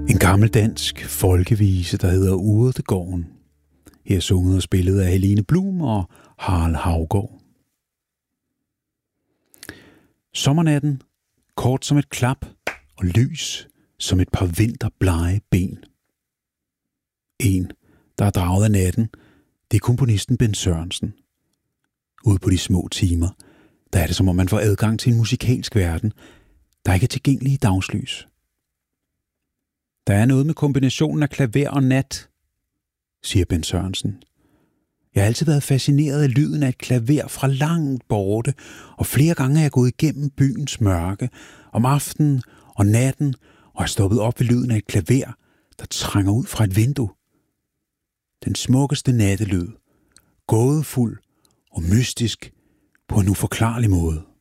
En gammel dansk folkevise, der hedder Urtegården. Her sunget og spillet af Helene Blum og Harald Haugaard. Sommernatten, kort som et klap og lys som et par vinterblege ben. En, der er draget af natten, det er komponisten Bent Sørensen. Ude på de små timer, der er det som om man får adgang til en musikalsk verden, der ikke er tilgængelig i dagslys. Der er noget med kombinationen af klaver og nat, siger Bent Sørensen. Jeg har altid været fascineret af lyden af et klaver fra langt borte, og flere gange er jeg gået igennem byens mørke, om aftenen og natten, og er stoppet op ved lyden af et klaver, der trænger ud fra et vindue. Den smukkeste nattelyd, gådefuld og mystisk på en uforklarlig måde.